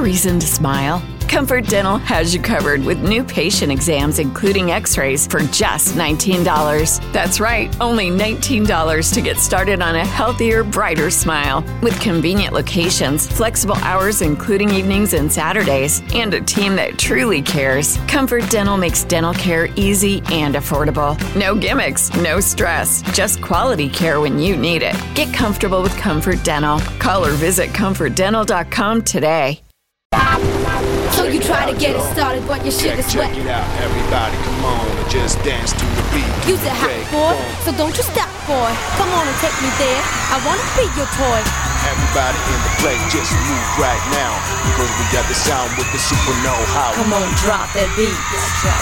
reason to smile? Comfort Dental has you covered with new patient exams, including x-rays, for just $19. That's right, only $19 to get started on a healthier, brighter smile. With convenient locations, flexible hours including evenings and Saturdays, and a team that truly cares, Comfort Dental makes dental care easy and affordable. No gimmicks, no stress, just quality care when you need it. Get comfortable with Comfort Dental. Call or visit comfortdental.com today. So you try to get it started, but your shit is wet. Check it out, everybody, come on and just dance to the beat. Use it hot, boy, so don't you stop, boy. Come on and take me there, I wanna be your toy. Everybody in the place, just move right now, because we got the sound with the super know-how. Come on, drop that beat.